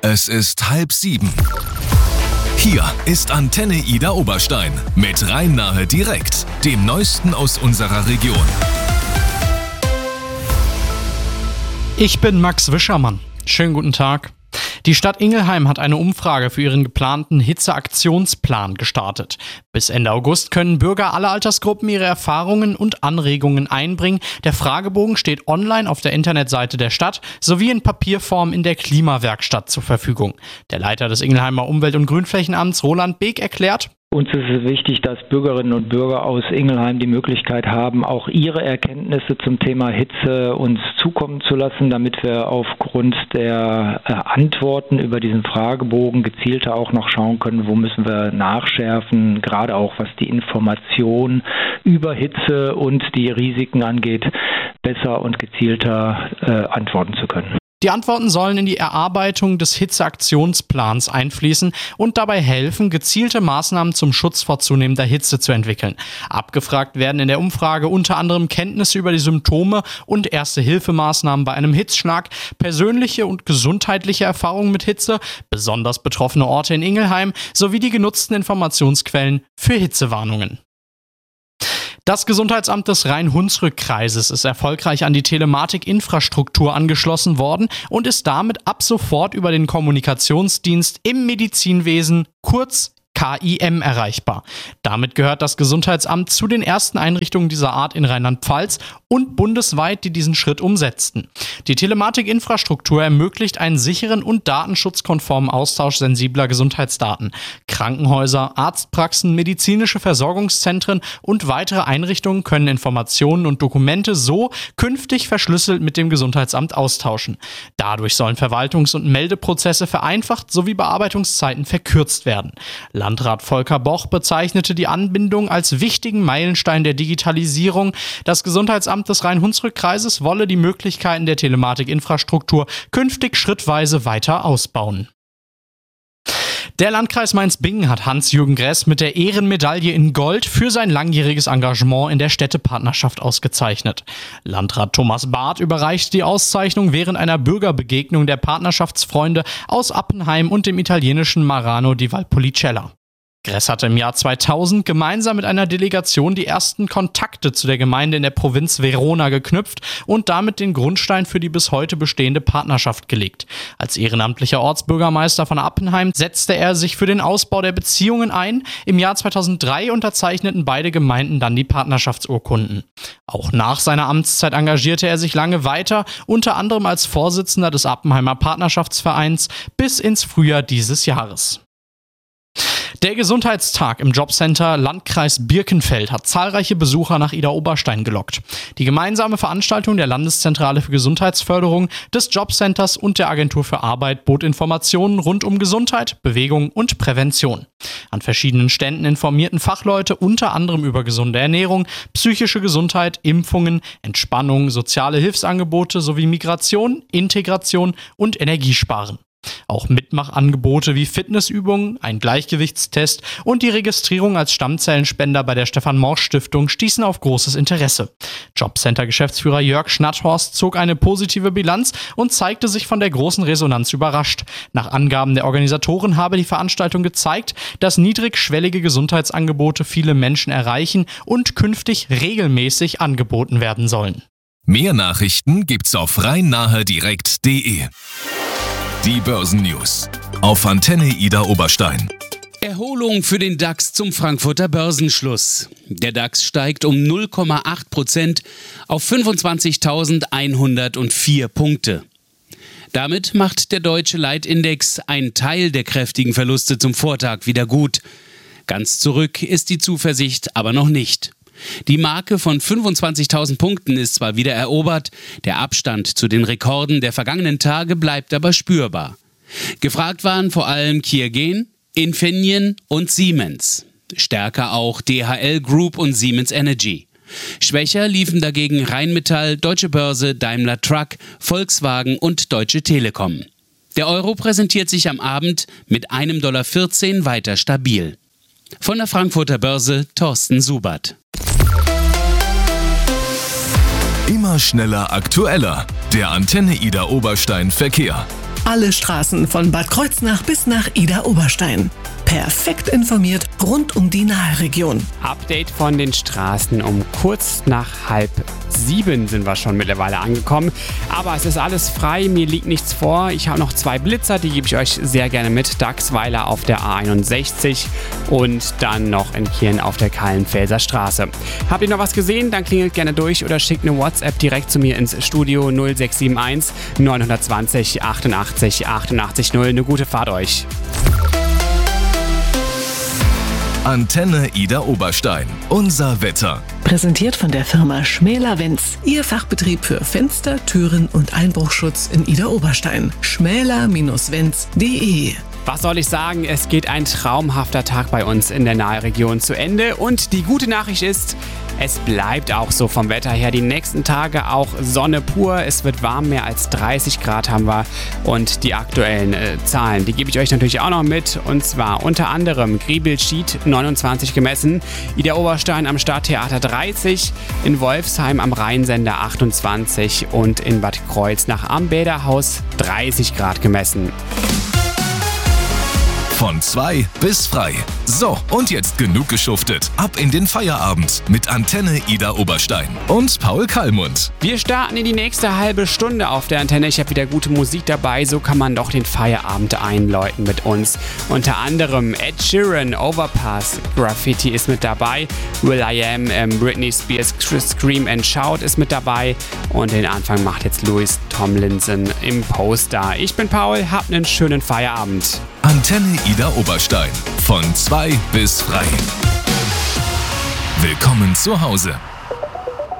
Es ist 6:30. Hier ist Antenne Ida Oberstein mit Rhein-Nahe direkt, dem Neuesten aus unserer Region. Ich bin Max Wischermann. Schönen guten Tag. Die Stadt Ingelheim hat eine Umfrage für ihren geplanten Hitzeaktionsplan gestartet. Bis Ende August können Bürger aller Altersgruppen ihre Erfahrungen und Anregungen einbringen. Der Fragebogen steht online auf der Internetseite der Stadt sowie in Papierform in der Klimawerkstatt zur Verfügung. Der Leiter des Ingelheimer Umwelt- und Grünflächenamts, Roland Beek, erklärt: Uns ist es wichtig, dass Bürgerinnen und Bürger aus Ingelheim die Möglichkeit haben, auch ihre Erkenntnisse zum Thema Hitze uns zukommen zu lassen, damit wir aufgrund der Antworten über diesen Fragebogen gezielter auch noch schauen können, wo müssen wir nachschärfen, gerade auch was die Information über Hitze und die Risiken angeht, besser und gezielter antworten zu können. Die Antworten sollen in die Erarbeitung des Hitzeaktionsplans einfließen und dabei helfen, gezielte Maßnahmen zum Schutz vor zunehmender Hitze zu entwickeln. Abgefragt werden in der Umfrage unter anderem Kenntnisse über die Symptome und Erste-Hilfe-Maßnahmen bei einem Hitzschlag, persönliche und gesundheitliche Erfahrungen mit Hitze, besonders betroffene Orte in Ingelheim sowie die genutzten Informationsquellen für Hitzewarnungen. Das Gesundheitsamt des Rhein-Hunsrück-Kreises ist erfolgreich an die Telematik-Infrastruktur angeschlossen worden und ist damit ab sofort über den Kommunikationsdienst im Medizinwesen, kurz KIM, erreichbar. Damit gehört das Gesundheitsamt zu den ersten Einrichtungen dieser Art in Rheinland-Pfalz und bundesweit, die diesen Schritt umsetzten. Die Telematik-Infrastruktur ermöglicht einen sicheren und datenschutzkonformen Austausch sensibler Gesundheitsdaten. Krankenhäuser, Arztpraxen, medizinische Versorgungszentren und weitere Einrichtungen können Informationen und Dokumente so künftig verschlüsselt mit dem Gesundheitsamt austauschen. Dadurch sollen Verwaltungs- und Meldeprozesse vereinfacht sowie Bearbeitungszeiten verkürzt werden. Landrat Volker Boch bezeichnete die Anbindung als wichtigen Meilenstein der Digitalisierung. Das Gesundheitsamt des Rhein-Hunsrück-Kreises wolle die Möglichkeiten der Telematik-Infrastruktur künftig schrittweise weiter ausbauen. Der Landkreis Mainz-Bingen hat Hans-Jürgen Gress mit der Ehrenmedaille in Gold für sein langjähriges Engagement in der Städtepartnerschaft ausgezeichnet. Landrat Thomas Barth überreichte die Auszeichnung während einer Bürgerbegegnung der Partnerschaftsfreunde aus Appenheim und dem italienischen Marano di Valpolicella. Gress hatte im Jahr 2000 gemeinsam mit einer Delegation die ersten Kontakte zu der Gemeinde in der Provinz Verona geknüpft und damit den Grundstein für die bis heute bestehende Partnerschaft gelegt. Als ehrenamtlicher Ortsbürgermeister von Appenheim setzte er sich für den Ausbau der Beziehungen ein. Im Jahr 2003 unterzeichneten beide Gemeinden dann die Partnerschaftsurkunden. Auch nach seiner Amtszeit engagierte er sich lange weiter, unter anderem als Vorsitzender des Appenheimer Partnerschaftsvereins bis ins Frühjahr dieses Jahres. Der Gesundheitstag im Jobcenter Landkreis Birkenfeld hat zahlreiche Besucher nach Ida Oberstein gelockt. Die gemeinsame Veranstaltung der Landeszentrale für Gesundheitsförderung, des Jobcenters und der Agentur für Arbeit bot Informationen rund um Gesundheit, Bewegung und Prävention. An verschiedenen Ständen informierten Fachleute unter anderem über gesunde Ernährung, psychische Gesundheit, Impfungen, Entspannung, soziale Hilfsangebote sowie Migration, Integration und Energiesparen. Auch Mitmachangebote wie Fitnessübungen, ein Gleichgewichtstest und die Registrierung als Stammzellenspender bei der Stefan-Morsch-Stiftung stießen auf großes Interesse. Jobcenter-Geschäftsführer Jörg Schnatthorst zog eine positive Bilanz und zeigte sich von der großen Resonanz überrascht. Nach Angaben der Organisatoren habe die Veranstaltung gezeigt, dass niedrigschwellige Gesundheitsangebote viele Menschen erreichen und künftig regelmäßig angeboten werden sollen. Mehr Nachrichten gibt's auf rheinnahedirekt.de. Die Börsennews auf Antenne Ida Oberstein. Erholung für den DAX zum Frankfurter Börsenschluss. Der DAX steigt um 0,8% auf 25.104 Punkte. Damit macht der deutsche Leitindex einen Teil der kräftigen Verluste zum Vortag wieder gut. Ganz zurück ist die Zuversicht aber noch nicht. Die Marke von 25.000 Punkten ist zwar wieder erobert, der Abstand zu den Rekorden der vergangenen Tage bleibt aber spürbar. Gefragt waren vor allem Kiergen, Infineon und Siemens. Stärker auch DHL Group und Siemens Energy. Schwächer liefen dagegen Rheinmetall, Deutsche Börse, Daimler Truck, Volkswagen und Deutsche Telekom. Der Euro präsentiert sich am Abend mit $1,14 weiter stabil. Von der Frankfurter Börse Thorsten Subert. Immer schneller, aktueller. Der Antenne Ida Oberstein Verkehr. Alle Straßen von Bad Kreuznach bis nach Idar-Oberstein. Perfekt informiert rund um die Nahe-Region. Update von den Straßen. Um kurz nach 6:30 sind wir schon mittlerweile angekommen. Aber es ist alles frei, mir liegt nichts vor. Ich habe noch 2 Blitzer, die gebe ich euch sehr gerne mit. Dachsweiler auf der A61 und dann noch in Kirn auf der Kallenfelser Straße. Habt ihr noch was gesehen? Dann klingelt gerne durch oder schickt eine WhatsApp direkt zu mir ins Studio 0671 920 88 88 0. Eine gute Fahrt euch. Antenne Idar-Oberstein. Unser Wetter. Präsentiert von der Firma Schmäler-Wenz. Ihr Fachbetrieb für Fenster, Türen und Einbruchschutz in Idar-Oberstein. schmäler-wenz.de. Was soll ich sagen? Es geht ein traumhafter Tag bei uns in der Nahe-Region zu Ende. Und die gute Nachricht ist, es bleibt auch so vom Wetter her. Die nächsten Tage auch Sonne pur. Es wird warm, mehr als 30 Grad haben wir. Und die aktuellen Zahlen, die gebe ich euch natürlich auch noch mit. Und zwar unter anderem Griebelschied 29 gemessen, Idar-Oberstein am Stadttheater 30, in Wolfsheim am Rheinsender 28 und in Bad Kreuznach am Bäderhaus 30 Grad gemessen. Von 2 bis frei. So, und jetzt genug geschuftet. Ab in den Feierabend mit Antenne Idar-Oberstein und Paul Kallmund. Wir starten in die nächste halbe Stunde auf der Antenne. Ich habe wieder gute Musik dabei. So kann man doch den Feierabend einläuten mit uns. Unter anderem Ed Sheeran, Overpass, Graffiti ist mit dabei. will.i.am, Britney Spears, Scream and Shout ist mit dabei. Und den Anfang macht jetzt Louis Tomlinson im Poster. Ich bin Paul, habt einen schönen Feierabend. Antenne Idar-Oberstein. Von 2 bis frei. Willkommen zu Hause.